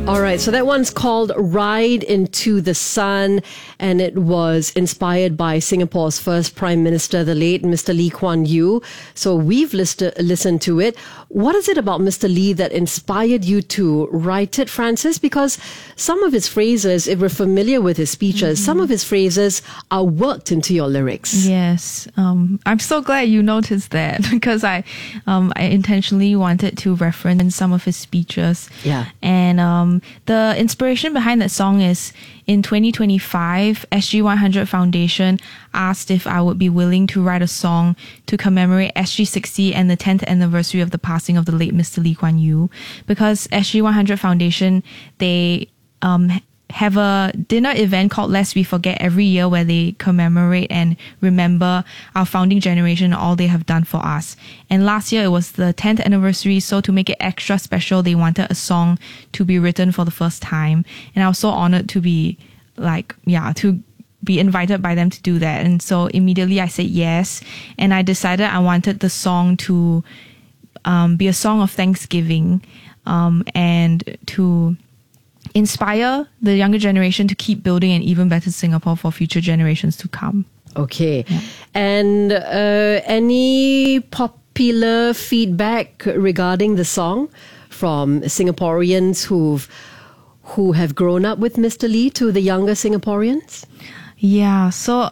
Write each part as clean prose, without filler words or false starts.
All right, so that one's called Ride Into the Sun, and it was inspired by Singapore's first Prime Minister, the late Mr. Lee Kuan Yew. So we've listened to it. What is it about Mr. Lee that inspired you to write it, Francis? Because some of his phrases, if we're familiar with his speeches, some of his phrases are worked into your lyrics. Yes, I'm so glad you noticed that because I intentionally wanted to reference some of his speeches. Yeah. And the inspiration behind that song is in 2025, SG100 Foundation asked if I would be willing to write a song to commemorate SG60 and the 10th anniversary of the passing of the late Mr. Lee Kuan Yew. Because SG100 Foundation, they have a dinner event called Lest We Forget every year where they commemorate and remember our founding generation, all they have done for us. And last year it was the 10th anniversary, so to make it extra special, they wanted a song to be written for the first time. And I was so honored to be to be invited by them to do that. And so immediately I said yes. And I decided I wanted the song to be a song of thanksgiving and to inspire the younger generation to keep building an even better Singapore for future generations to come. Okay. Yeah. And any popular feedback regarding the song from Singaporeans who have grown up with Mr. Lee to the younger Singaporeans? Yeah. So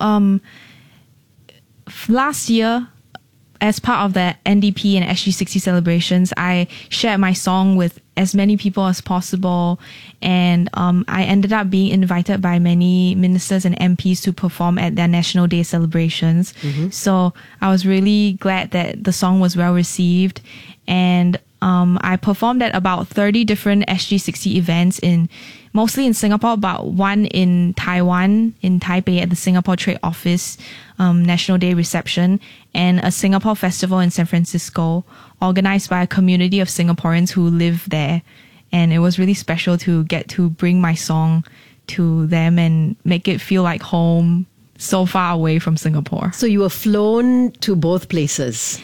last year, as part of the NDP and SG60 celebrations, I shared my song with as many people as possible, and I ended up being invited by many ministers and MPs to perform at their National Day celebrations. So I was really glad that the song was well received, and I performed at about 30 different SG60 events mostly in Singapore, but one in Taiwan, in Taipei at the Singapore Trade Office National Day reception, and a Singapore festival in San Francisco organized by a community of Singaporeans who live there. And it was really special to get to bring my song to them and make it feel like home so far away from Singapore. So you were flown to both places?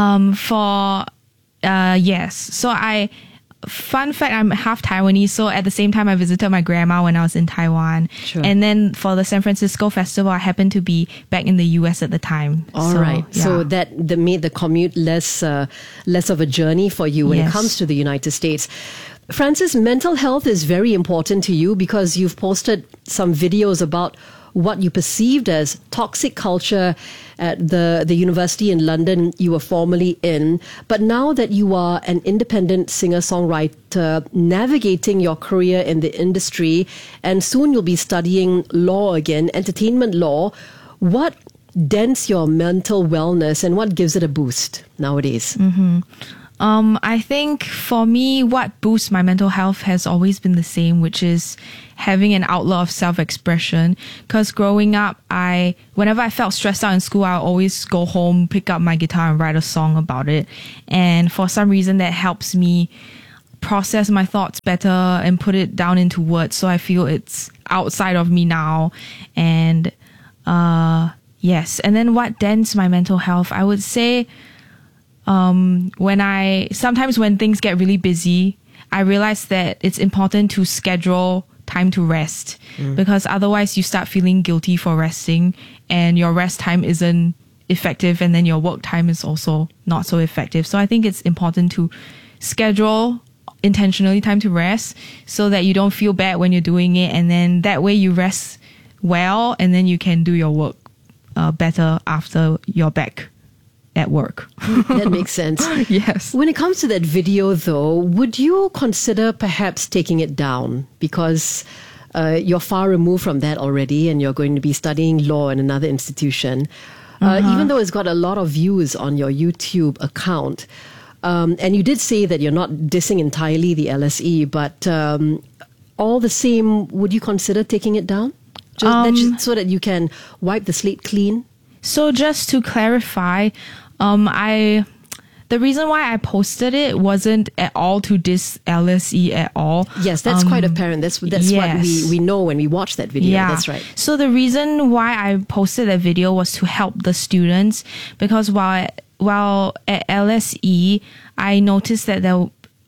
Yes. So fun fact, I'm half Taiwanese, so at the same time I visited my grandma when I was in Taiwan. Sure. And then for the San Francisco festival, I happened to be back in the US at the time. All right. Yeah. So that made the commute less of a journey for you when it comes to the United States. Francis, mental health is very important to you because you've posted some videos about what you perceived as toxic culture at the university in London you were formerly in. But now that you are an independent singer-songwriter navigating your career in the industry, and soon you'll be studying law again, entertainment law, what dents your mental wellness and what gives it a boost nowadays? I think for me, what boosts my mental health has always been the same, which is having an outlet of self-expression. Because growing up, whenever I felt stressed out in school, I always go home, pick up my guitar and write a song about it. And for some reason, that helps me process my thoughts better and put it down into words. So I feel it's outside of me now. And yes. And then what dents my mental health? I would say sometimes when things get really busy, I realize that it's important to schedule time to rest because otherwise you start feeling guilty for resting and your rest time isn't effective and then your work time is also not so effective. So I think it's important to schedule intentionally time to rest so that you don't feel bad when you're doing it, and then that way you rest well and then you can do your work better after you're back at work. That makes sense. Yes. When it comes to that video, though, would you consider perhaps taking it down? Because you're far removed from that already and you're going to be studying law in another institution. Even though it's got a lot of views on your YouTube account. And you did say that you're not dissing entirely the LSE, but all the same, would you consider taking it down? Just so that you can wipe the slate clean? So just to clarify, the reason why I posted it wasn't at all to diss LSE at all. Yes, that's quite apparent. That's what we know when we watch that video. Yeah. That's right. So the reason why I posted that video was to help the students, because while at LSE, I noticed that there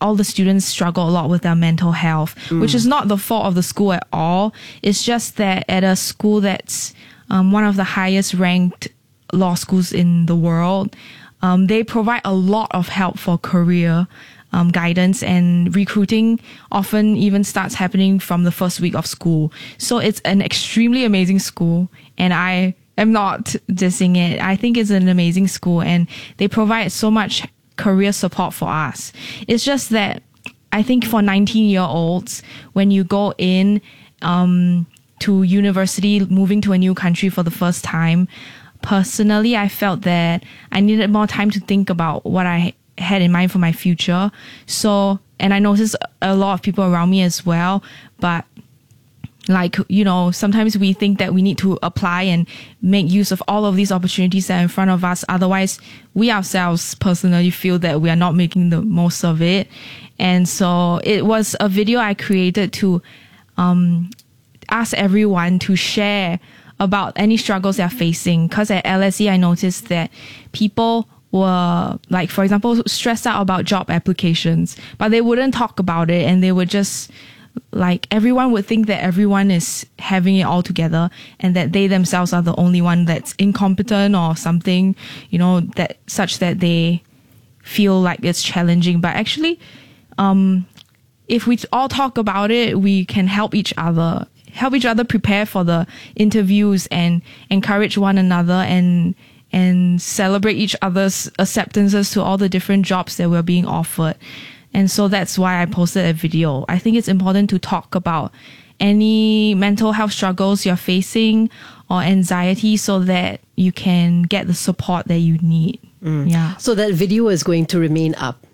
all the students struggle a lot with their mental health, which is not the fault of the school at all. It's just that at a school that's one of the highest ranked law schools in the world, they provide a lot of help for career guidance, and recruiting often even starts happening from the first week of school. So it's an extremely amazing school, and I am not dissing it. I think it's an amazing school, and they provide so much career support for us. It's just that I think for 19-year-olds, when you go in to university, moving to a new country for the first time, personally, I felt that I needed more time to think about what I had in mind for my future. So, and I noticed a lot of people around me as well, but like, you know, sometimes we think that we need to apply and make use of all of these opportunities that are in front of us. Otherwise, we ourselves personally feel that we are not making the most of it. And so it was a video I created to ask everyone to share about any struggles they're facing. Because at LSE, I noticed that people were, like, for example, stressed out about job applications, but they wouldn't talk about it, and they would just, like, everyone would think that everyone is having it all together and that they themselves are the only one that's incompetent or something, you know, that such that they feel like it's challenging. But actually, if we all talk about it, we can help each other prepare for the interviews and encourage one another and celebrate each other's acceptances to all the different jobs that we're being offered. And so that's why I posted a video. I think it's important to talk about any mental health struggles you're facing or anxiety so that you can get the support that you need. Yeah. So that video is going to remain up?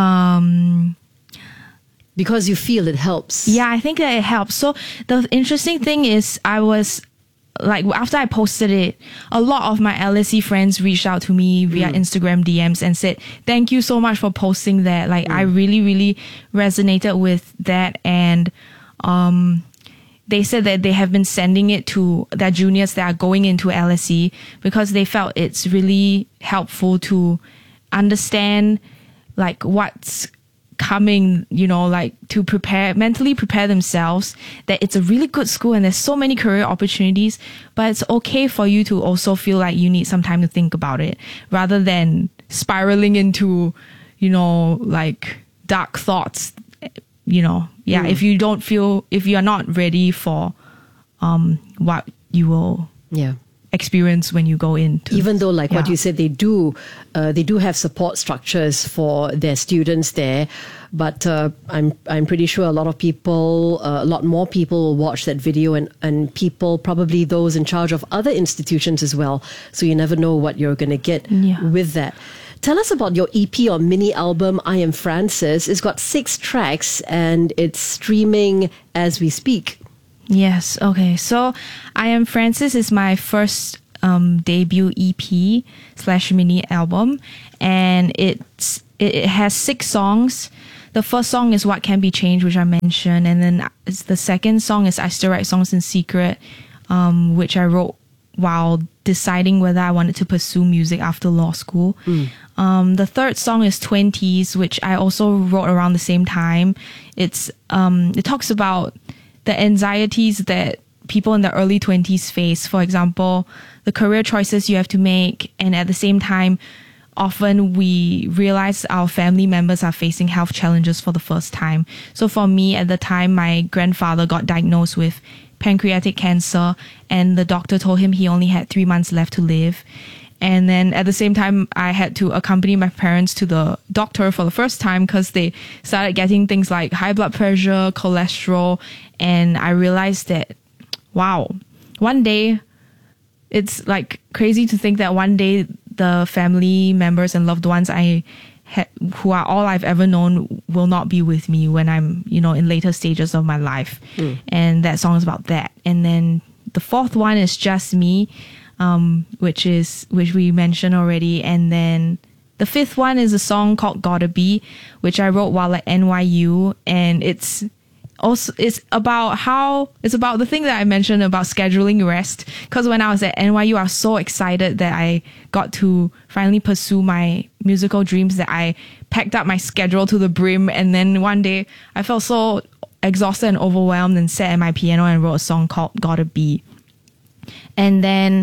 Because you feel it helps. Yeah, I think that it helps. So the interesting thing is I was, like, after I posted it, a lot of my LSE friends reached out to me via Instagram DMs and said, thank you so much for posting that. Like, I really, really resonated with that. And they said that they have been sending it to their juniors that are going into LSE because they felt it's really helpful to understand, like, what's coming, you know, like, to mentally prepare themselves that it's a really good school and there's so many career opportunities, but it's okay for you to also feel like you need some time to think about it rather than spiraling into, you know, like, dark thoughts, you know. Yeah. If you are not ready for what you will experience when you go into, even though, like what you said, they do have support structures for their students there, but I'm pretty sure a lot more people will watch that video, and people, probably those in charge of other institutions as well, so you never know what you're going to get with that. Tell us about your EP or mini album, I Am Francis. It's got 6 tracks and it's streaming as we speak. Yes. Okay. So I Am Francis is my first debut EP / mini album, and it has 6 songs. The first song is What Can Be Changed, which I mentioned, and then the second song is I Still Write Songs in Secret, which I wrote while deciding whether I wanted to pursue music after law school. The third song is 20s, which I also wrote around the same time. It talks about the anxieties that people in the early 20s face. For example, the career choices you have to make, and at the same time, often we realize our family members are facing health challenges for the first time. So for me, at the time, my grandfather got diagnosed with pancreatic cancer, and the doctor told him he only had 3 months left to live. And then at the same time, I had to accompany my parents to the doctor for the first time because they started getting things like high blood pressure, cholesterol. And I realized that, wow, one day, it's like crazy to think that one day the family members and loved ones who are all I've ever known will not be with me when I'm, you know, in later stages of my life. And that song is about that. And then the fourth one is Just Me, which we mentioned already. And then the fifth one is a song called Gotta Be, which I wrote while at NYU, and it's also it's about the thing that I mentioned about scheduling rest. Because when I was at NYU, I was so excited that I got to finally pursue my musical dreams that I packed up my schedule to the brim. And then one day I felt so exhausted and overwhelmed and sat at my piano and wrote a song called Gotta Be. And then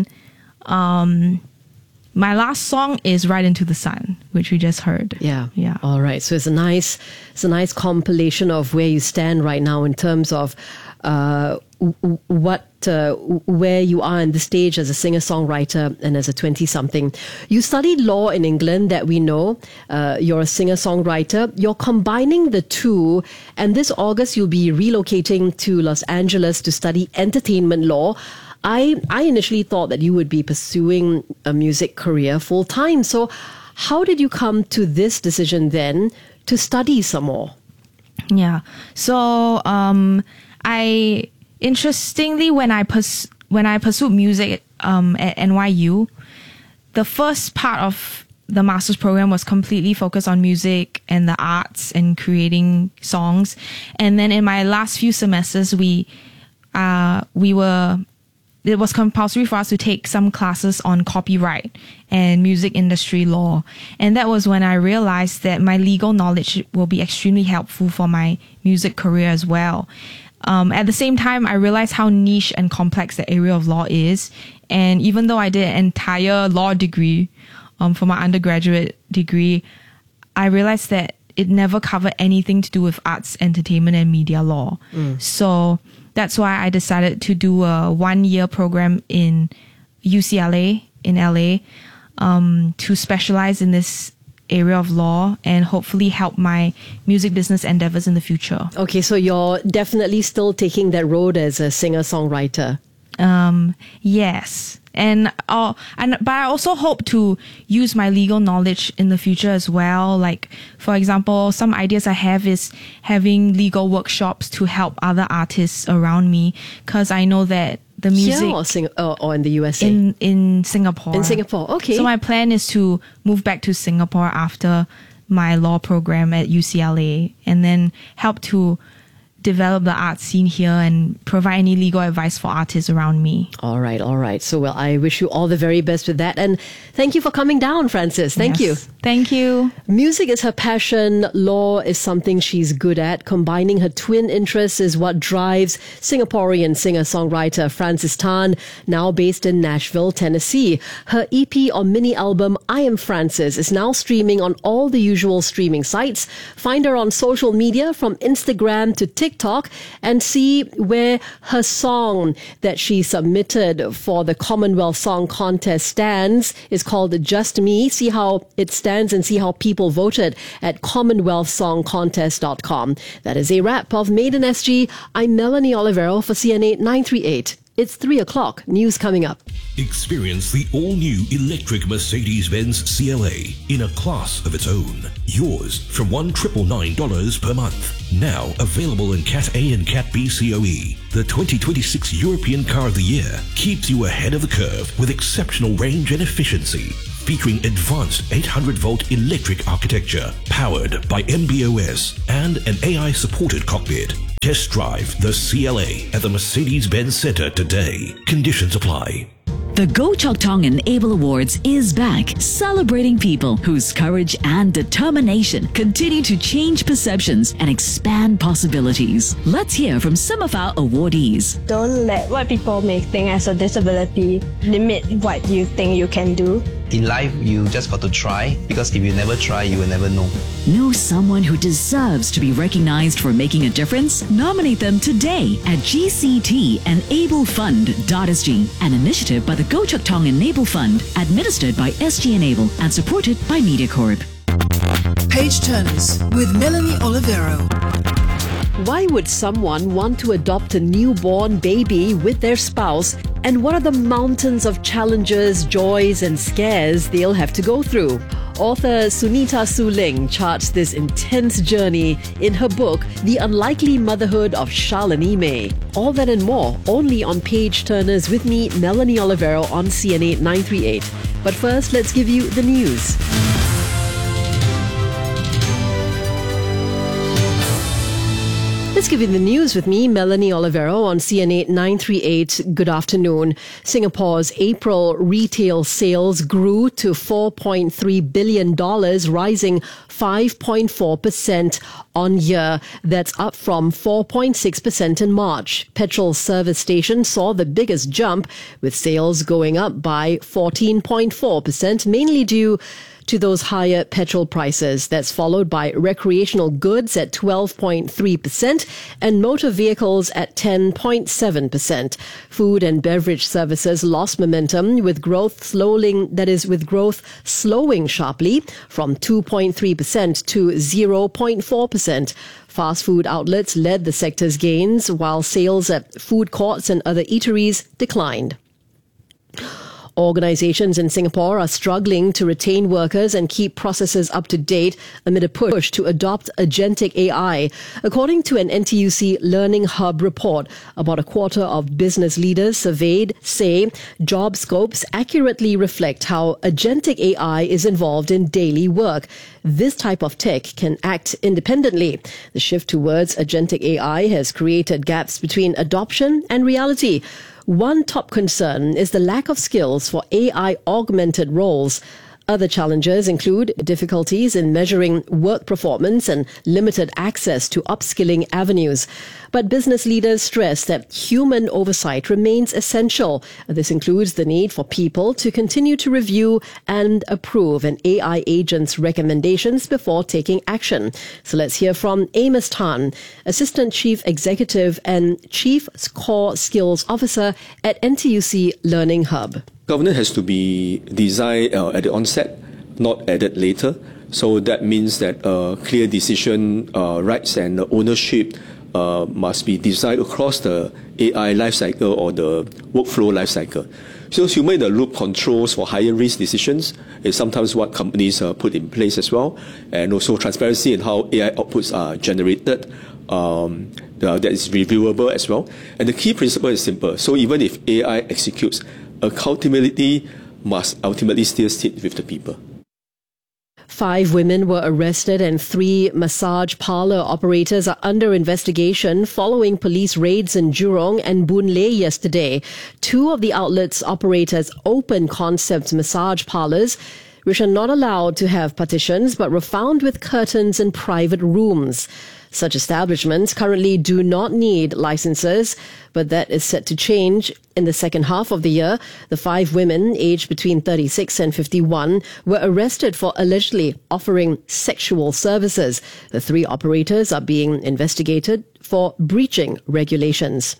my last song is Right Into the Sun, which we just heard. Yeah. Yeah. All right. So it's a nice compilation of where you stand right now in terms of where you are in the stage as a singer-songwriter and as a 20-something. You studied law in England, that we know. You're a singer-songwriter. You're combining the two, and this August you'll be relocating to Los Angeles to study entertainment law. I initially thought that you would be pursuing a music career full-time. So how did you come to this decision then to study some more? Yeah. So interestingly, when I pursued music at NYU, the first part of the master's program was completely focused on music and the arts and creating songs. And then in my last few semesters, it was compulsory for us to take some classes on copyright and music industry law. And that was when I realized that my legal knowledge will be extremely helpful for my music career as well. At the same time, I realized how niche and complex the area of law is. And even though I did an entire law degree for my undergraduate degree, I realized that it never covered anything to do with arts, entertainment, and media law. So that's why I decided to do a 1-year program in UCLA in LA to specialize in this area of law and hopefully help my music business endeavors in the future. Okay, so you're definitely still taking that road as a singer-songwriter. Yes. But I also hope to use my legal knowledge in the future as well. Like, for example, some ideas I have is having legal workshops to help other artists around me, because I know that the music... Here or in the USA? In Singapore. In Singapore, okay. So my plan is to move back to Singapore after my law program at UCLA and then help to develop the art scene here and provide any legal advice for artists around me. All right. So, well, I wish you all the very best with that. And thank you for coming down, Frances. Thank you. Thank you. Music is her passion. Law is something she's good at. Combining her twin interests is what drives Singaporean singer-songwriter Frances Tan, now based in Nashville, Tennessee. Her EP or mini album, I Am Frances, is now streaming on all the usual streaming sites. Find her on social media from Instagram to TikTok and see where her song that she submitted for the Commonwealth Song Contest stands. Is called Just Me. See how it stands and see how people voted at CommonwealthSongContest.com. That is a wrap of Made in SG. I'm Melanie Olivero for CNA 938. It's 3 o'clock. News coming up. Experience the all-new electric Mercedes-Benz CLA in a class of its own. Yours from $1,999 per month. Now available in Cat A and Cat B COE. The 2026 European Car of the Year keeps you ahead of the curve with exceptional range and efficiency. Featuring advanced 800-volt electric architecture, powered by MB.OS and an AI-supported cockpit. Test drive the CLA at the Mercedes-Benz Center today. Conditions apply. The Go Chok Tong Enable Awards is back, celebrating people whose courage and determination continue to change perceptions and expand possibilities. Let's hear from some of our awardees. Don't let what people may think as a disability limit what you think you can do. In life, you just got to try, because if you never try, you will never know. Know someone who deserves to be recognized for making a difference? Nominate them today at GCTEnableFund.sg, an initiative by the Go Chok Tong Enable Fund, administered by SG Enable and supported by MediaCorp. Page Turners with Melanie Olivero. Why would someone want to adopt a newborn baby with their spouse? And what are the mountains of challenges, joys, and scares they'll have to go through? Author Sunita Suling charts this intense journey in her book, The Unlikely Motherhood of Shalini May. All that and more, only on Page Turners with me, Melanie Olivero, on CNA 938. But first, let's give you the news. Let's give you the news with me, Melanie Olivero, on CNA 938. Good afternoon. Singapore's April retail sales grew to $4.3 billion, rising 5.4% on year. That's up from 4.6% in March. Petrol service stations saw the biggest jump, with sales going up by 14.4%, mainly due to those higher petrol prices. That's followed by recreational goods at 12.3% and motor vehicles at 10.7%. Food and beverage services lost momentum, with growth slowing sharply from 2.3% to 0.4%. Fast food outlets led the sector's gains, while sales at food courts and other eateries declined. Organizations in Singapore are struggling to retain workers and keep processes up to date amid a push to adopt agentic AI. According to an NTUC Learning Hub report, about a quarter of business leaders surveyed say job scopes accurately reflect how agentic AI is involved in daily work. This type of tech can act independently. The shift towards agentic AI has created gaps between adoption and reality. One top concern is the lack of skills for AI-augmented roles. Other challenges include difficulties in measuring work performance and limited access to upskilling avenues. But business leaders stress that human oversight remains essential. This includes the need for people to continue to review and approve an AI agent's recommendations before taking action. So let's hear from Amos Tan, Assistant Chief Executive and Chief Core Skills Officer at NTUC Learning Hub. Governance has to be designed at the onset, not added later. So that means that clear decision rights and ownership must be designed across the AI lifecycle or the workflow lifecycle. So human-in-the-loop controls for higher risk decisions is sometimes what companies put in place as well, and also transparency in how AI outputs are generated. That is reviewable as well. And the key principle is simple. So even if AI executes, accountability must ultimately still sit with the people. 5 women were arrested and 3 massage parlour operators are under investigation following police raids in Jurong and Boon Lay yesterday. 2 of the outlets' operators opened concept massage parlours, which are not allowed to have partitions but were found with curtains in private rooms. Such establishments currently do not need licenses, but that is set to change in the second half of the year. The 5 women, aged between 36 and 51, were arrested for allegedly offering sexual services. The 3 operators are being investigated for breaching regulations.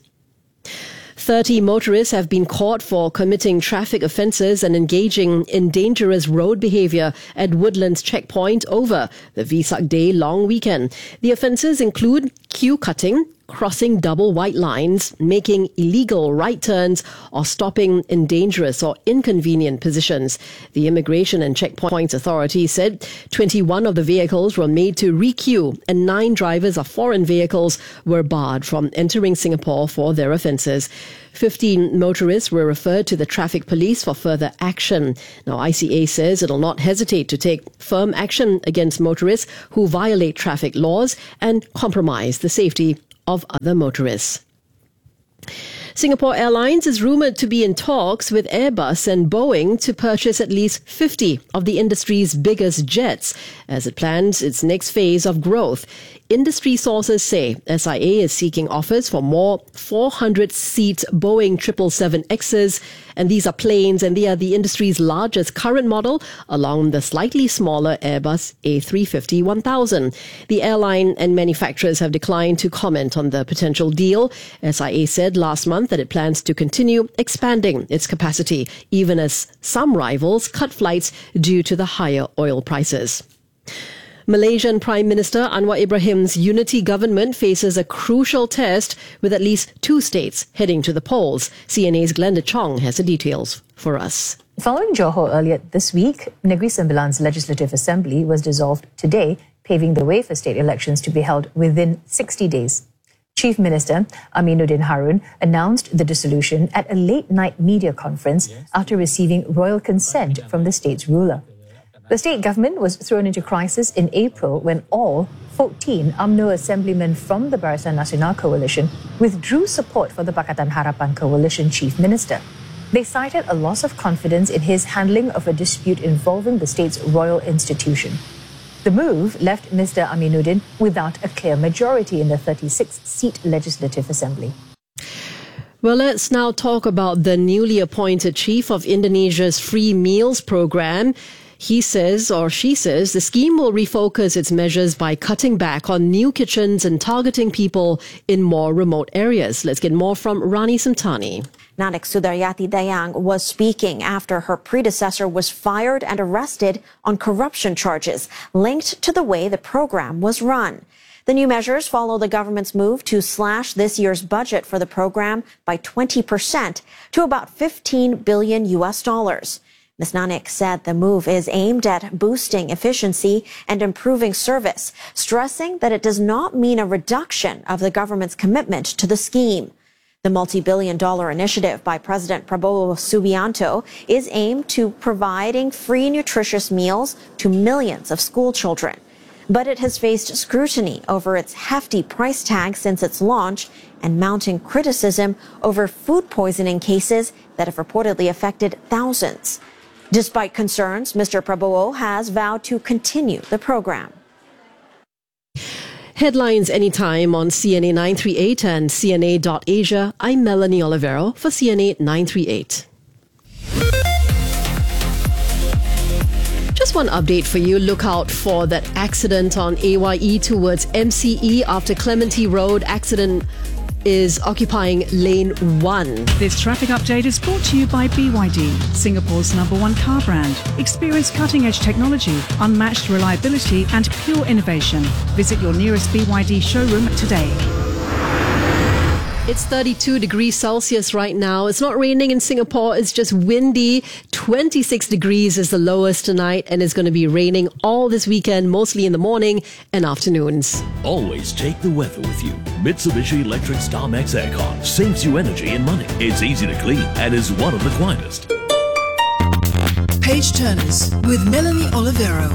30 motorists have been caught for committing traffic offences and engaging in dangerous road behaviour at Woodlands Checkpoint over the Vesak Day long weekend. The offences include queue cutting, crossing double white lines, making illegal right turns, or stopping in dangerous or inconvenient positions. The Immigration and Checkpoints Authority said 21 of the vehicles were made to re-queue and 9 drivers of foreign vehicles were barred from entering Singapore for their offences. 15 motorists were referred to the traffic police for further action. Now, ICA says it will not hesitate to take firm action against motorists who violate traffic laws and compromise the safety of other motorists. Singapore Airlines is rumoured to be in talks with Airbus and Boeing to purchase at least 50 of the industry's biggest jets as it plans its next phase of growth. Industry sources say SIA is seeking offers for more 400-seat Boeing 777Xs, and these are planes and they are the industry's largest current model, along the slightly smaller Airbus A350-1000. The airline and manufacturers have declined to comment on the potential deal. SIA said last month that it plans to continue expanding its capacity, even as some rivals cut flights due to the higher oil prices. Malaysian Prime Minister Anwar Ibrahim's unity government faces a crucial test with at least 2 states heading to the polls. CNA's Glenda Chong has the details for us. Following Johor earlier this week, Negeri Sembilan's Legislative Assembly was dissolved today, paving the way for state elections to be held within 60 days. Chief Minister Aminuddin Harun announced the dissolution at a late-night media conference after receiving royal consent from the state's ruler. The state government was thrown into crisis in April when all 14 UMNO assemblymen from the Barisan Nasional coalition withdrew support for the Pakatan Harapan coalition chief minister. They cited a loss of confidence in his handling of a dispute involving the state's royal institution. The move left Mr. Aminuddin without a clear majority in the 36-seat Legislative Assembly. Well, let's now talk about the newly appointed chief of Indonesia's free meals program. He says, or she says, the scheme will refocus its measures by cutting back on new kitchens and targeting people in more remote areas. Let's get more from Rani Samtani. Nanik Sudaryati Dayang was speaking after her predecessor was fired and arrested on corruption charges linked to the way the program was run. The new measures follow the government's move to slash this year's budget for the program by 20% to about $15 billion. Ms. Nanik said the move is aimed at boosting efficiency and improving service, stressing that it does not mean a reduction of the government's commitment to the scheme. The multi-billion-dollar initiative by President Prabowo Subianto is aimed to providing free nutritious meals to millions of school children. But it has faced scrutiny over its hefty price tag since its launch and mounting criticism over food poisoning cases that have reportedly affected thousands. Despite concerns, Mr. Prabowo has vowed to continue the program. Headlines anytime on CNA 938 and CNA.Asia. I'm Melanie Olivero for CNA 938. Just one update for you. Look out for that accident on AYE towards MCE after Clementi Road. Accident is occupying lane 1. This traffic update is brought to you by BYD, Singapore's #1 car brand. Experience cutting-edge technology, unmatched reliability and pure innovation. Visit your nearest BYD showroom today. It's 32 degrees Celsius right now. It's not raining in Singapore. It's just windy. 26 degrees is the lowest tonight, and it's going to be raining all this weekend, mostly in the morning and afternoons. Always take the weather with you. Mitsubishi Electric StarMax Aircon saves you energy and money. It's easy to clean and is one of the quietest. Page Turners with Melanie Olivero.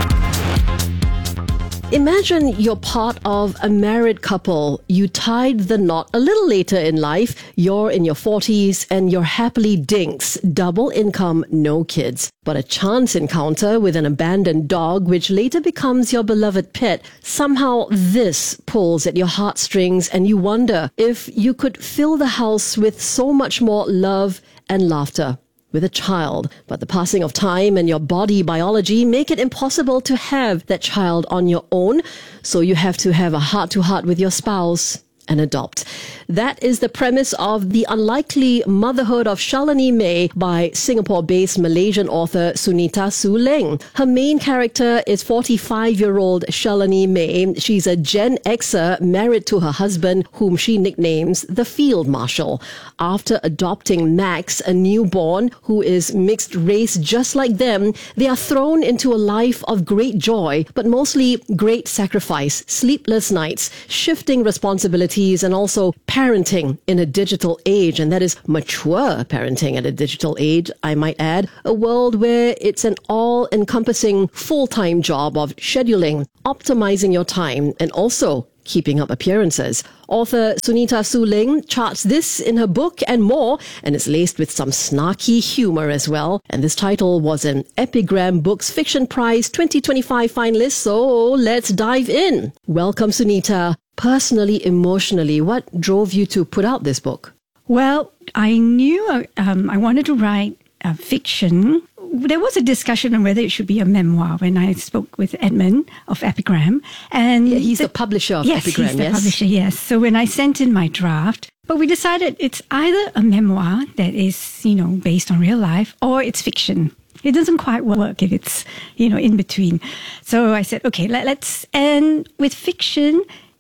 Imagine you're part of a married couple. You tied the knot a little later in life. You're in your 40s and you're happily dinks. Double income, no kids. But a chance encounter with an abandoned dog, which later becomes your beloved pet. Somehow this pulls at your heartstrings and you wonder if you could fill the house with so much more love and laughter. With a child, but the passing of time and your body biology make it impossible to have that child on your own, so you have to have a heart-to-heart with your spouse and adopt. That is the premise of The Unlikely Motherhood of Shalini May by Singapore-based Malaysian author Sunita Su Leng. Her main character is 45-year-old Shalini May. She's a Gen Xer married to her husband, whom she nicknames the Field Marshal. After adopting Max, a newborn who is mixed race just like them, they are thrown into a life of great joy, but mostly great sacrifice, sleepless nights, shifting responsibilities, and also parenting in a digital age, and that is mature parenting at a digital age, I might add. A world where it's an all-encompassing full-time job of scheduling, optimizing your time, and also keeping up appearances. Author Sunita Su Leng charts this in her book and more, and it's laced with some snarky humor as well. And this title was an Epigram Books Fiction Prize 2025 finalist, so let's dive in. Welcome, Sunita. Personally, emotionally, what drove you to put out this book? Well, I knew I wanted to write fiction. There was a discussion on whether it should be a memoir when I spoke with Edmund of Epigram. And yeah, he's the publisher of Epigram, He's the publisher, yes. So when I sent in my draft, but we decided it's either a memoir that is, based on real life, or it's fiction. It doesn't quite work if it's, in between. So I said, okay, let's, and with fiction,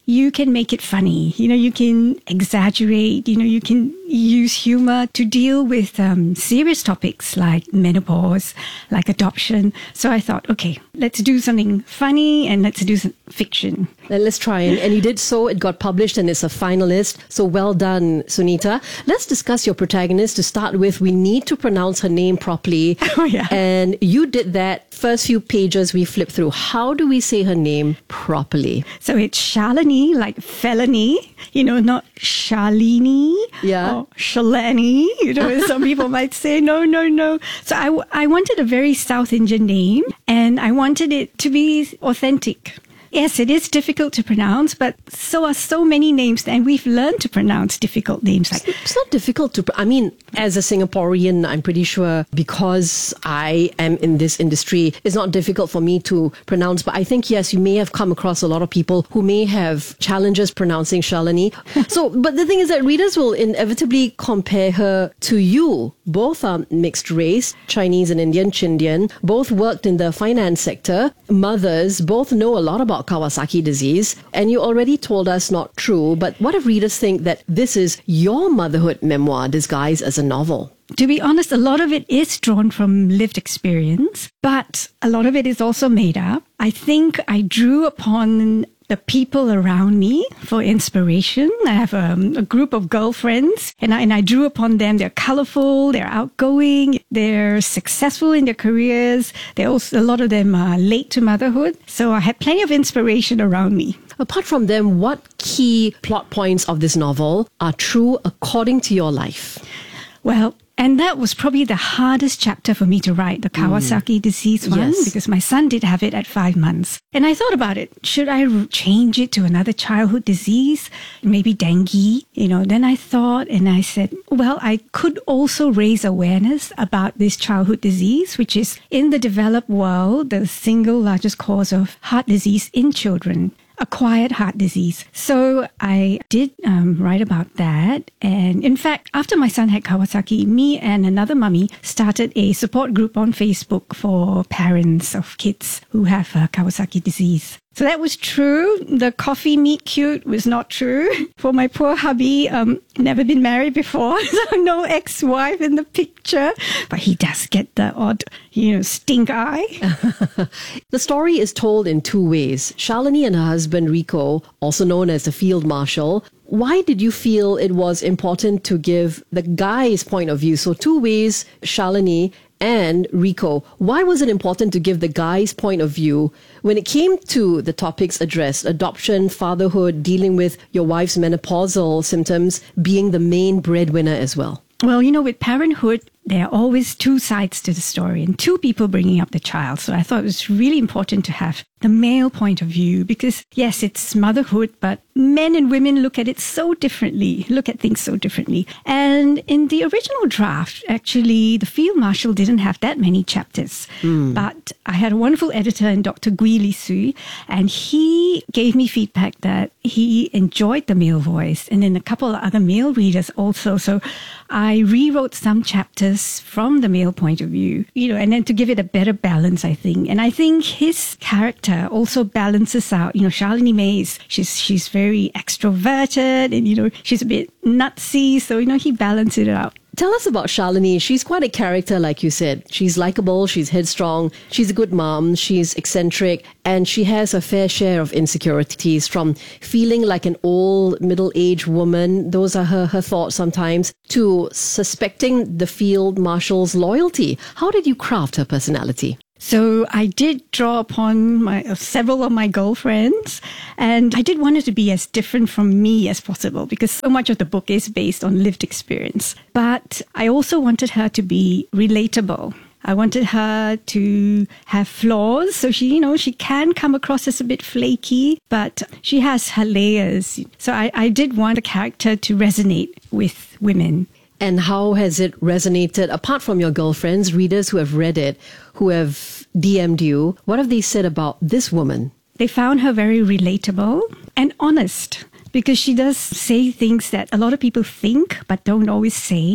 you can make it funny. You can exaggerate. You can use humor to deal with serious topics like menopause, like adoption. So I thought, okay, let's do something funny and let's do some fiction. Let's try. And you did so. It got published and it's a finalist. So well done, Sunita. Let's discuss your protagonist. To start with, we need to pronounce her name properly. Oh, yeah. And you did that. First few pages we flipped through. How do we say her name properly? So it's Shalini, like felony, not Shalini or Shalani, some people might say, no. So I wanted a very South Indian name and I wanted it to be authentic. Yes, it is difficult to pronounce, but so are so many names, and we've learned to pronounce difficult names. It's not difficult to, as a Singaporean, I'm pretty sure because I am in this industry, it's not difficult for me to pronounce. But I think, yes, you may have come across a lot of people who may have challenges pronouncing Shalini. But the thing is that readers will inevitably compare her to you. Both are mixed race, Chinese and Indian, Chindian. Both worked in the finance sector. Mothers, both know a lot about Kawasaki disease. And you already told us not true, but what if readers think that this is your motherhood memoir disguised as a novel? To be honest, a lot of it is drawn from lived experience, but a lot of it is also made up. I think I drew upon the people around me for inspiration. I have a group of girlfriends and I drew upon them. They're colorful, they're outgoing, they're successful in their careers. They're also, a lot of them are late to motherhood. So I had plenty of inspiration around me. Apart from them, what key plot points of this novel are true according to your life? Well, and that was probably the hardest chapter for me to write, the Kawasaki disease one, because my son did have it at 5 months. And I thought about it. Should I change it to another childhood disease? Maybe dengue? Then I thought and I said, well, I could also raise awareness about this childhood disease, which is in the developed world, the single largest cause of heart disease in children. Acquired heart disease. So I did write about that. And in fact, after my son had Kawasaki, me and another mummy started a support group on Facebook for parents of kids who have Kawasaki disease. So that was true. The coffee meet cute was not true. For my poor hubby, never been married before, so no ex-wife in the picture. But he does get the odd, stink eye. The story is told in two ways. Shalini and her husband Rico, also known as the field marshal. Why did you feel it was important to give the guy's point of view? So two ways, Shalini and Rico. Why was it important to give the guy's point of view when it came to the topics addressed, adoption, fatherhood, dealing with your wife's menopausal symptoms, being the main breadwinner as well? Well, with parenthood, there are always two sides to the story and two people bringing up the child. So I thought it was really important to have the male point of view because, yes, it's motherhood, but men and women look at it so differently, look at things so differently. And in the original draft, actually, the field marshal didn't have that many chapters. But I had a wonderful editor in Dr. Gui Li Sui, and he gave me feedback that he enjoyed the male voice and then a couple of other male readers also. So I rewrote some chapters from the male point of view, and then to give it a better balance, I think. And I think his character also balances out, Shalini May, she's very extroverted and, she's a bit nutsy. So, he balances it out. Tell us about Shalini. She's quite a character, like you said. She's likable, she's headstrong, she's a good mom, she's eccentric, and she has a fair share of insecurities from feeling like an old middle-aged woman, those are her thoughts sometimes, to suspecting the field marshal's loyalty. How did you craft her personality? So I did draw upon several of my girlfriends, and I did want it to be as different from me as possible because so much of the book is based on lived experience. But I also wanted her to be relatable. I wanted her to have flaws. So she can come across as a bit flaky, but she has her layers. So I did want a character to resonate with women. And how has it resonated, apart from your girlfriends, readers who have read it, who have DM'd you? What have they said about this woman? They found her very relatable and honest because she does say things that a lot of people think but don't always say.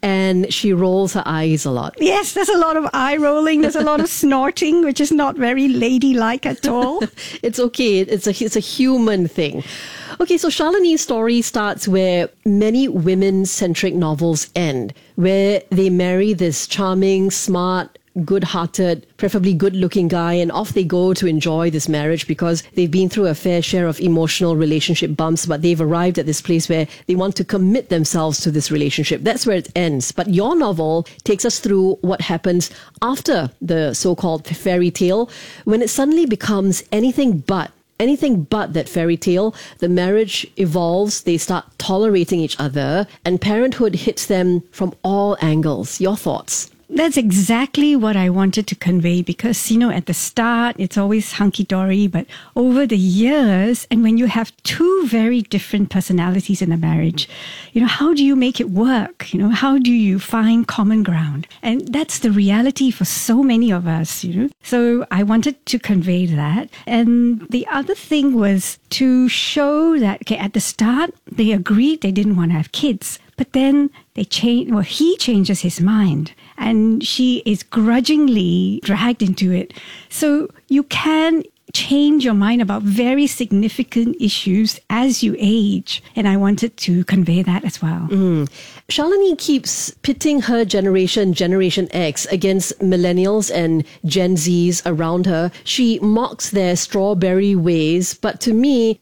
and she rolls her eyes a lot. Yes, there's a lot of eye rolling. There's a lot of snorting, which is not very ladylike at all. It's okay. It's a human thing. Okay, so Shalini's story starts where many women-centric novels end, where they marry this charming, smart, good-hearted, preferably good-looking guy, and off they go to enjoy this marriage because they've been through a fair share of emotional relationship bumps, but they've arrived at this place where they want to commit themselves to this relationship. That's where it ends. But your novel takes us through what happens after the so-called fairy tale, when it suddenly becomes anything but that fairy tale. The marriage evolves, they start tolerating each other, and parenthood hits them from all angles. Your thoughts? That's exactly what I wanted to convey because, you know, at the start, it's always hunky-dory, but over the years, and when you have two very different personalities in a marriage, you know, how do you make it work? You know, how do you find common ground? And that's the reality for so many of us, you know. So I wanted to convey that. And the other thing was to show that, okay, at the start, they agreed they didn't want to have kids. But then he changes his mind and she is grudgingly dragged into it. So you can change your mind about very significant issues as you age. And I wanted to convey that as well. Shalini keeps pitting her generation, Generation X, against millennials and Gen Zs around her. She mocks their strawberry ways, but to me,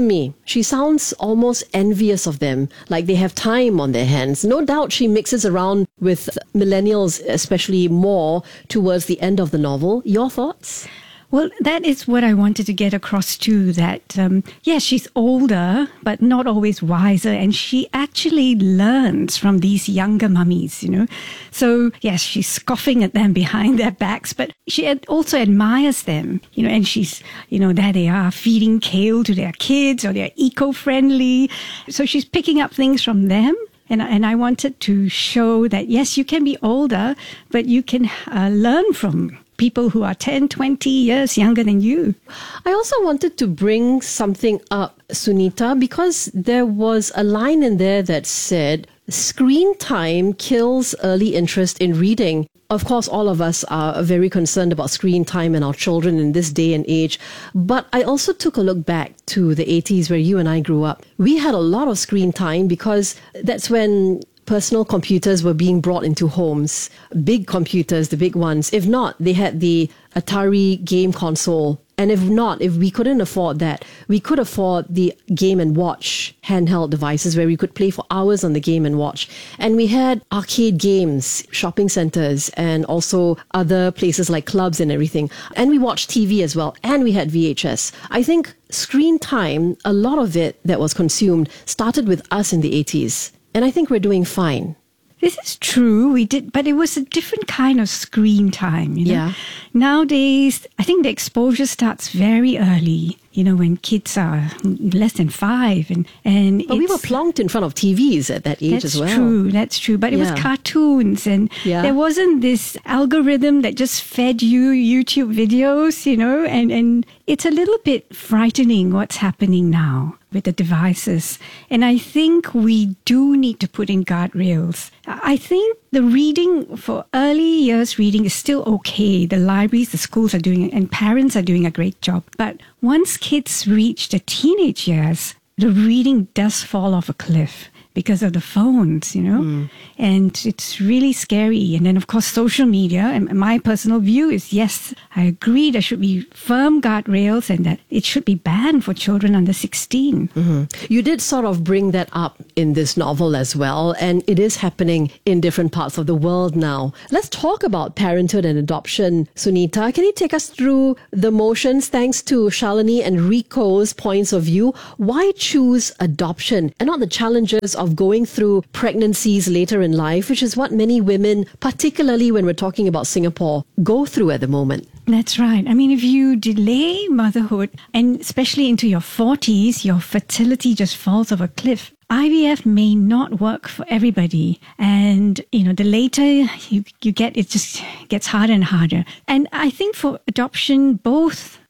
she sounds almost envious of them, like they have time on their hands. No doubt she mixes around with millennials, especially more towards the end of the novel. Your thoughts? Well, that is what I wanted to get across too, that, yes, she's older, but not always wiser. And she actually learns from these younger mummies, you know. So, yes, she's scoffing at them behind their backs, but she also admires them, you know, and she's, you know, there they are feeding kale to their kids or they're eco-friendly. So she's picking up things from them. And I wanted to show that, yes, you can be older, but you can learn from people who are 10, 20 years younger than you. I also wanted to bring something up, Sunita, because there was a line in there that said, screen time kills early interest in reading. Of course, all of us are very concerned about screen time and our children in this day and age. But I also took a look back to the 80s where you and I grew up. We had a lot of screen time because that's when personal computers were being brought into homes. Big computers, the big ones. If not, they had the Atari game console. And if we couldn't afford that, we could afford the Game & Watch handheld devices where we could play for hours on the Game & Watch. And we had arcade games, shopping centers, and also other places like clubs and everything. And we watched TV as well. And we had VHS. I think screen time, a lot of it that was consumed, started with us in the 80s. And I think we're doing fine. This is true. We did, but it was a different kind of screen time. You know? Yeah. Nowadays, I think the exposure starts very early. You know, when kids are less than 5, but we were plonked in front of TVs at that age as well. That's true. But it was cartoons, and there wasn't this algorithm that just fed you YouTube videos. You know, and it's a little bit frightening what's happening now with the devices. And I think we do need to put in guardrails. I think the reading for early years reading is still okay. The libraries, the schools are doing it, and parents are doing a great job. But once kids reach the teenage years, the reading does fall off a cliff because of the phones, you know, and it's really scary. And then, of course, social media. And my personal view is, yes, I agree there should be firm guardrails and that it should be banned for children under 16. You did sort of bring that up in this novel as well, and it is happening in different parts of the world now. Let's talk about parenthood and adoption. Sunita, can you take us through the motions thanks to Shalini and Rico's points of view? Why choose adoption and not the challenges of going through pregnancies later in life, which is what many women, particularly when we're talking about Singapore, go through at the moment? That's right. I mean, if you delay motherhood, and especially into your 40s, your fertility just falls off a cliff. IVF may not work for everybody. And, you know, the later you get, it just gets harder and harder. And I think for adoption, both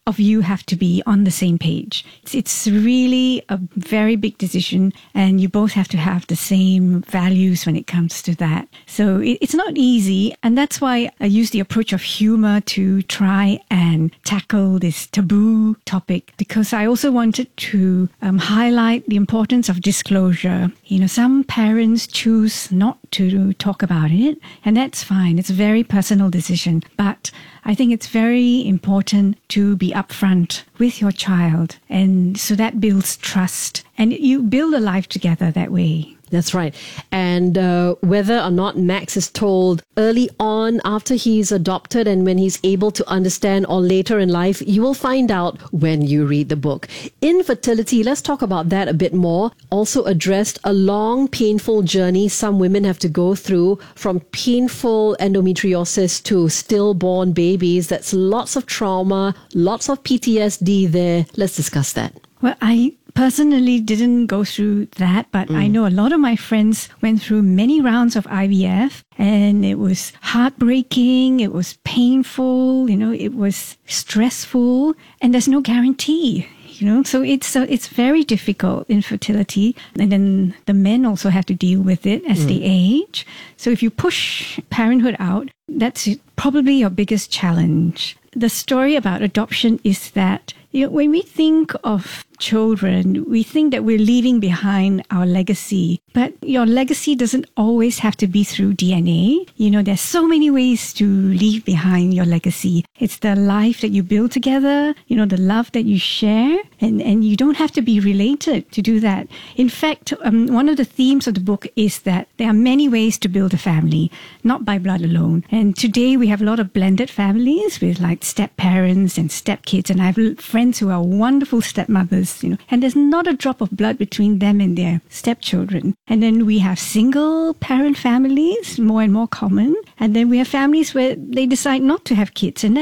of you have to be on the same page. It's really a very big decision, and you both have to have the same values when it comes to that. So it's not easy, and that's why I use the approach of humor to try and tackle this taboo topic, because I also wanted to highlight the importance of disclosure. Some parents choose not to talk about it, and that's fine. It's a very personal decision. But I think it's very important to be upfront with your child. And so that builds trust. And you build a life together that way. That's right. And whether or not Max is told early on after he's adopted and when he's able to understand, or later in life, you will find out when you read the book. Infertility, let's talk about that a bit more. Also addressed a long, painful journey some women have to go through, from painful endometriosis to stillborn babies. That's lots of trauma, lots of PTSD there. Let's discuss that. Well, I personally didn't go through that, but I know a lot of my friends went through many rounds of IVF, and it was heartbreaking, it was painful, it was stressful, and there's no guarantee. So it's very difficult, infertility. And then the men also have to deal with it as they age. So if you push parenthood out, that's probably your biggest challenge. The story about adoption is that when we think of children, we think that we're leaving behind our legacy. But your legacy doesn't always have to be through DNA. There's so many ways to leave behind your legacy. It's the life that you build together, the love that you share, and you don't have to be related to do that. In fact, one of the themes of the book is that there are many ways to build a family, not by blood alone. And today we have a lot of blended families with like step-parents and step-kids, and I have friends who are wonderful stepmothers, and there's not a drop of blood between them and their stepchildren. And then we have single parent families, more and more common. And then we have families where they decide not to have kids, and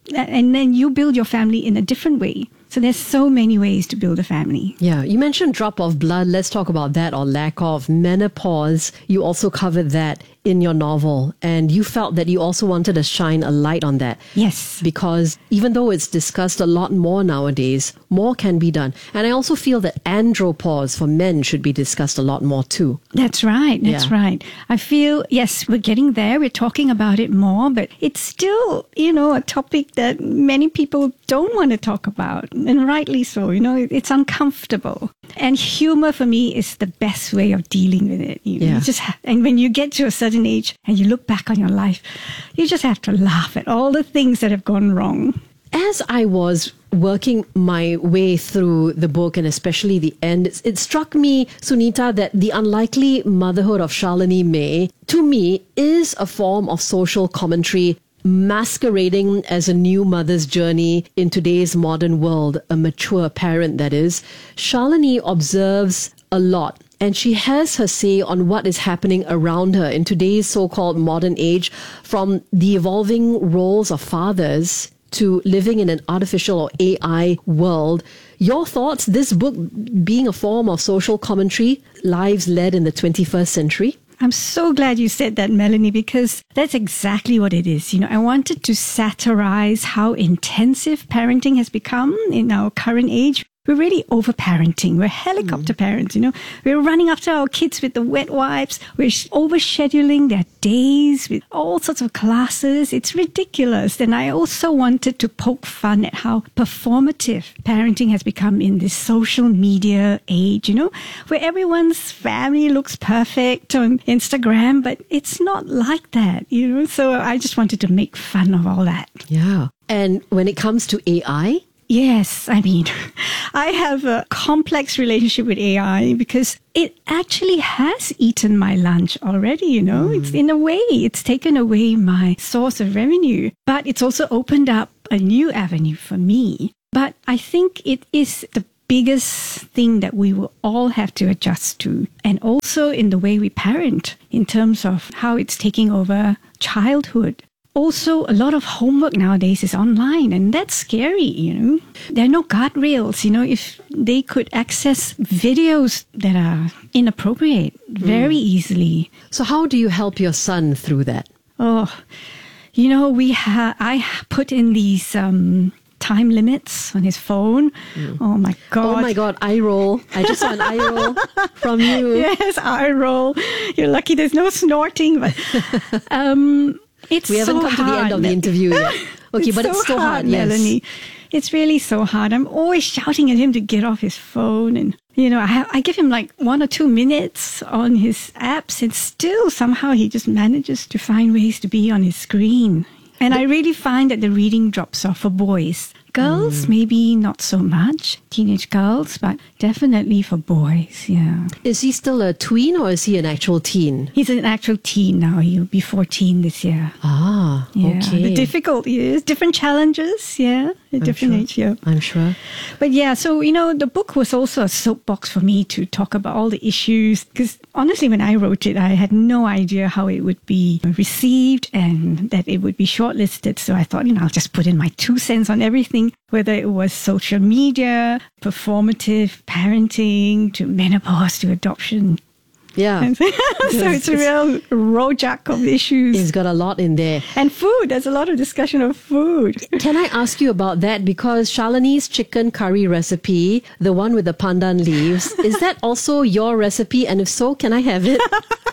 then you build your family in a different way. So there's so many ways to build a family. Yeah, you mentioned drop of blood. Let's talk about that, or lack of. Menopause, you also covered that in your novel, and you felt that you also wanted to shine a light on that. Yes. Because even though it's discussed a lot more nowadays, more can be done. And I also feel that andropause for men should be discussed a lot more too. That's right. That's right. I feel, yes, we're getting there. We're talking about it more, but it's still, a topic that many people don't want to talk about. And rightly so. It's uncomfortable. And humor for me is the best way of dealing with it. And when you get to a certain age and you look back on your life, you just have to laugh at all the things that have gone wrong. As I was working my way through the book, and especially the end, it struck me, Sunita, that the unlikely motherhood of Shalini May, to me, is a form of social commentary masquerading as a new mother's journey in today's modern world, a mature parent, that is. Shalini observes a lot, and she has her say on what is happening around her in today's so-called modern age, from the evolving roles of fathers to living in an artificial or AI world. Your thoughts, this book being a form of social commentary, lives led in the 21st century? I'm so glad you said that, Melanie, because that's exactly what it is. I wanted to satirize how intensive parenting has become in our current age. We're really over-parenting. We're helicopter parents, We're running after our kids with the wet wipes. We're overscheduling their days with all sorts of classes. It's ridiculous. And I also wanted to poke fun at how performative parenting has become in this social media age, where everyone's family looks perfect on Instagram, but it's not like that, So I just wanted to make fun of all that. Yeah. And when it comes to AI, yes, I have a complex relationship with AI because it actually has eaten my lunch already, It's in a way, it's taken away my source of revenue, but it's also opened up a new avenue for me. But I think it is the biggest thing that we will all have to adjust to, and also in the way we parent, in terms of how it's taking over childhood. Also, a lot of homework nowadays is online, and that's scary, There are no guardrails, if they could access videos that are inappropriate very easily. So how do you help your son through that? I put in these time limits on his phone. Oh my God. Oh my God, eye roll. I just saw an eye roll from you. Yes, eye roll. You're lucky there's no snorting, but it's we haven't come to the end of the interview yet. Okay, but it's still hard, yes. Melanie. It's really so hard. I'm always shouting at him to get off his phone, and I give him like 1 or 2 minutes on his apps, and still somehow he just manages to find ways to be on his screen. And I really find that the reading drops off for boys. Girls, maybe not so much, teenage girls, but definitely for boys, yeah. Is he still a tween or is he an actual teen? He's an actual teen now. He'll be 14 this year. Ah, yeah. okay. The difficult years, different challenges, yeah, at different age, yeah. I'm sure. But yeah, so, the book was also a soapbox for me to talk about all the issues, because honestly, when I wrote it, I had no idea how it would be received and that it would be shortlisted. So I thought, I'll just put in my 2 cents on everything, whether it was social media, performative parenting, to menopause, to adoption. Yeah. So it's a real rojak of issues. It's got a lot in there. And food. There's a lot of discussion of food. Can I ask you about that? Because Shalini's chicken curry recipe, the one with the pandan leaves, is that also your recipe? And if so, can I have it?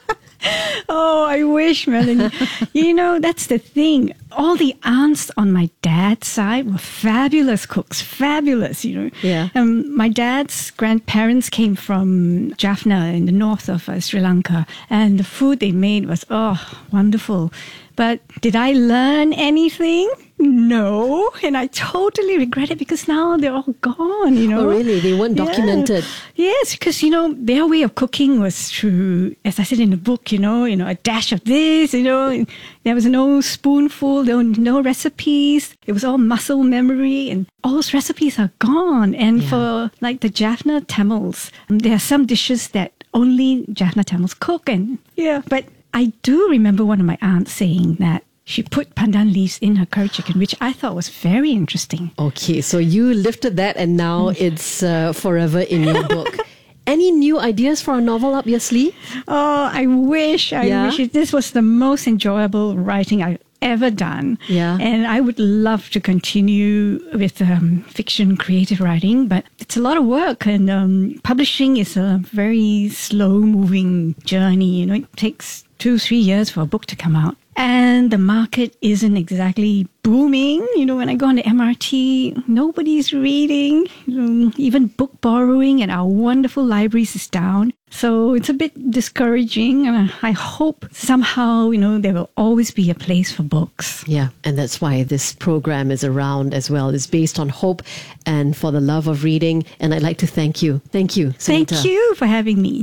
Oh, I wish, Melanie. That's the thing. All the aunts on my dad's side were fabulous cooks. Fabulous, Yeah. My dad's grandparents came from Jaffna in the north of Sri Lanka. And the food they made was, wonderful. But did I learn anything? No. And I totally regret it because now they're all gone, Oh, really? They weren't documented? Yes, because, their way of cooking was through, as I said in the book, a dash of this, there was no spoonful, there were no recipes. It was all muscle memory, and all those recipes are gone. And for like the Jaffna Tamils, there are some dishes that only Jaffna Tamils cook. And but I do remember one of my aunts saying that she put pandan leaves in her curry chicken, which I thought was very interesting. Okay, so you lifted that and now it's forever in your book. Any new ideas for a novel up your sleeve? Oh, I wish. This was the most enjoyable writing I've ever done. Yeah. And I would love to continue with fiction creative writing, but it's a lot of work, and publishing is a very slow-moving journey. It takes 2-3 years for a book to come out. And the market isn't exactly booming. When I go on the MRT, nobody's reading. Even book borrowing at our wonderful libraries is down. So it's a bit discouraging. And I hope somehow, there will always be a place for books. Yeah, and that's why this program is around as well. It's based on hope and for the love of reading. And I'd like to thank you. Thank you, Sunita. Thank you for having me.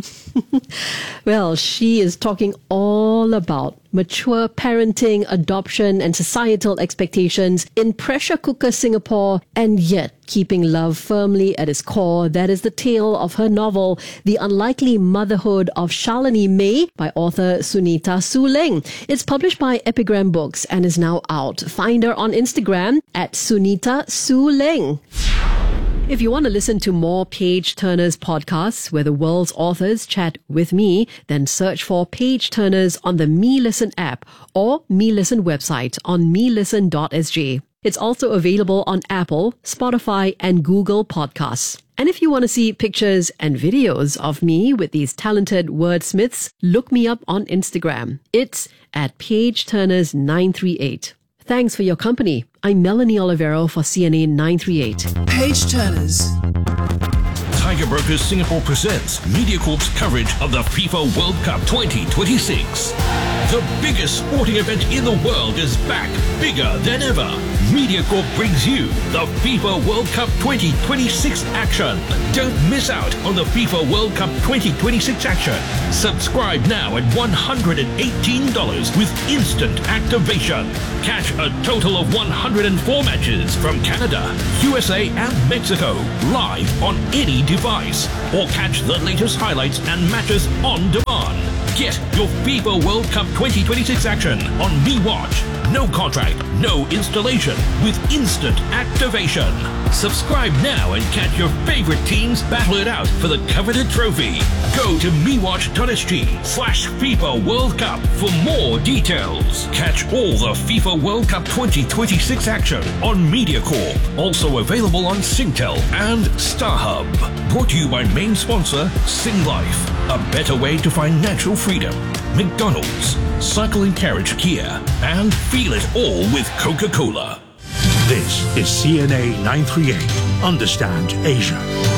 Well, she is talking all about mature parenting, adoption, and societal expectations in pressure cooker Singapore, and yet keeping love firmly at its core. That is the tale of her novel, The Unlikely Motherhood of Shalini May, by author Sunita Su Leng. It's published by Epigram Books and is now out. Find her on Instagram at Sunita Su Leng. If you want to listen to more Page Turners podcasts where the world's authors chat with me, then search for Page Turners on the Me Listen app or Me Listen website on melisten.sg. It's also available on Apple, Spotify, and Google Podcasts. And if you want to see pictures and videos of me with these talented wordsmiths, look me up on Instagram. It's at Page Turners 938. Thanks for your company. I'm Melanie Olivero for CNA 938. Page Turners. Tiger Brokers Singapore presents MediaCorp's coverage of the FIFA World Cup 2026. The biggest sporting event in the world is back, bigger than ever. MediaCorp brings you the FIFA World Cup 2026 action. Don't miss out on the FIFA World Cup 2026 action. Subscribe now at $118 with instant activation. Catch a total of 104 matches from Canada, USA and Mexico live on any device, or catch the latest highlights and matches on demand. Get your FIFA World Cup 2026 action on MeWatch. No contract, no installation, with instant activation. Subscribe now and catch your favorite teams battle it out for the coveted trophy. Go to mewatch.sg/FIFA World Cup for more details. Catch all the FIFA World Cup 2026 action on MediaCorp. Also available on Singtel and StarHub. Brought to you by main sponsor Sing Life. A better way to financial freedom. McDonald's, Cycle and Carriage Kia, and feel it all with Coca-Cola. This is CNA 938. Understand Asia.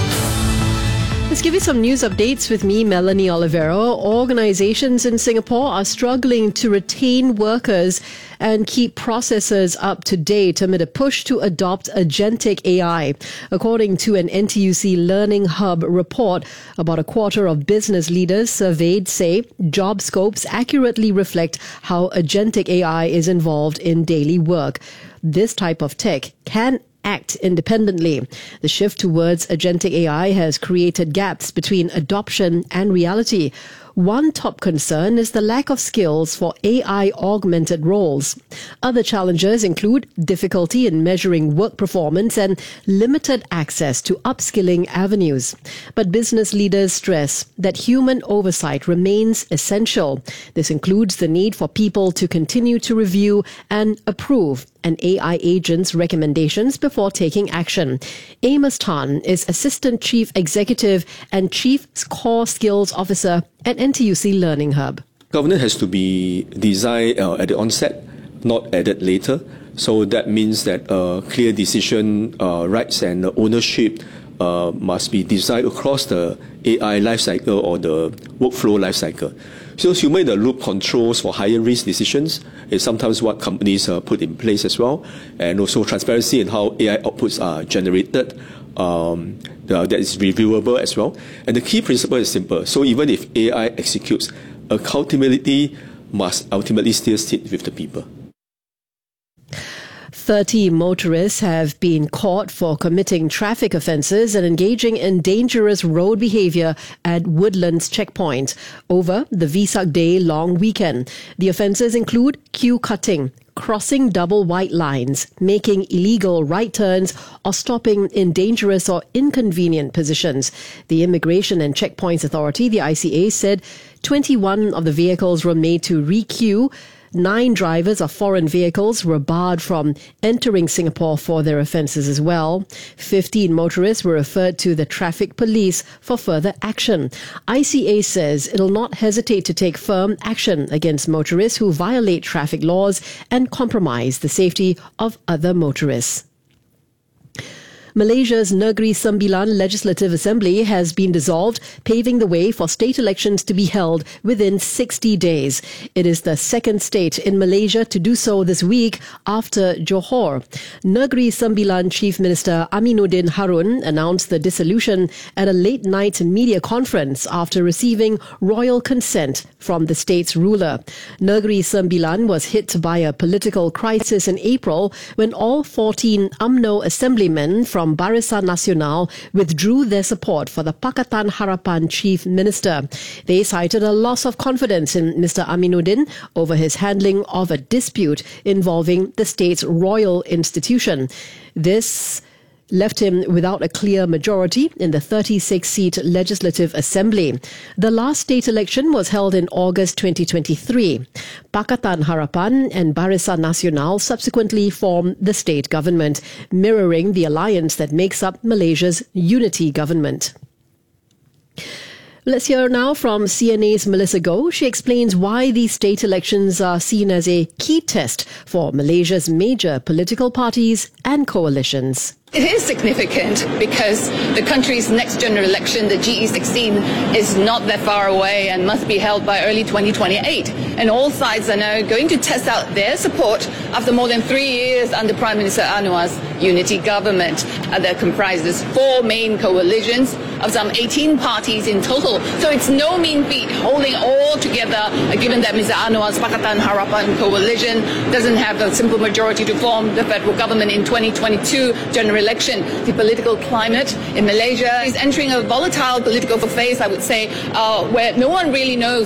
Let's give you some news updates with me, Melanie Olivero. Organizations in Singapore are struggling to retain workers and keep processes up to date amid a push to adopt agentic AI. According to an NTUC Learning Hub report, about a quarter of business leaders surveyed say job scopes accurately reflect how agentic AI is involved in daily work. This type of tech can act independently. The shift towards agentic AI has created gaps between adoption and reality. One top concern is the lack of skills for AI-augmented roles. Other challenges include difficulty in measuring work performance and limited access to upskilling avenues. But business leaders stress that human oversight remains essential. This includes the need for people to continue to review and approve an AI agent's recommendations before taking action. Amos Tan is Assistant Chief Executive and Chief Core Skills Officer at NTUC Learning Hub. Governance has to be designed at the onset, not added later. So that means that clear decision rights and ownership must be designed across the AI lifecycle or the workflow lifecycle. So human-in-the-loop controls for higher risk decisions is sometimes what companies put in place as well, and also transparency in how AI outputs are generated. That is reviewable as well. And the key principle is simple. So even if AI executes, accountability must ultimately still sit with the people. 30 motorists have been caught for committing traffic offences and engaging in dangerous road behaviour at Woodlands checkpoint over the Vesak Day long weekend. The offences include queue cutting, crossing double white lines, making illegal right turns, or stopping in dangerous or inconvenient positions. The Immigration and Checkpoints Authority, the ICA, said 21 of the vehicles were made to re-queue. 9 drivers of foreign vehicles were barred from entering Singapore for their offences as well. 15 motorists were referred to the traffic police for further action. ICA says it will not hesitate to take firm action against motorists who violate traffic laws and compromise the safety of other motorists. Malaysia's Negeri Sembilan Legislative Assembly has been dissolved, paving the way for state elections to be held within 60 days. It is the second state in Malaysia to do so this week after Johor. Negeri Sembilan Chief Minister Aminuddin Harun announced the dissolution at a late-night media conference after receiving royal consent from the state's ruler. Negeri Sembilan was hit by a political crisis in April when all 14 UMNO assemblymen from Barisan Nasional withdrew their support for the Pakatan Harapan Chief Minister. They cited a loss of confidence in Mr. Aminuddin over his handling of a dispute involving the state's royal institution. This left him without a clear majority in the 36-seat Legislative Assembly. The last state election was held in August 2023. Pakatan Harapan and Barisan Nasional subsequently formed the state government, mirroring the alliance that makes up Malaysia's unity government. Let's hear now from CNA's Melissa Goh. She explains why these state elections are seen as a key test for Malaysia's major political parties and coalitions. It is significant because the country's next general election, the GE16, is not that far away and must be held by early 2028. And all sides are now going to test out their support after more than 3 years under Prime Minister Anwar's unity government. That comprises 4 main coalitions of some 18 parties in total. So it's no mean feat holding all together, given that Mr. Anwar's Pakatan Harapan coalition doesn't have a simple majority to form the federal government in 2022 general election. The political climate in Malaysia is entering a volatile political phase, I would say, where no one really knows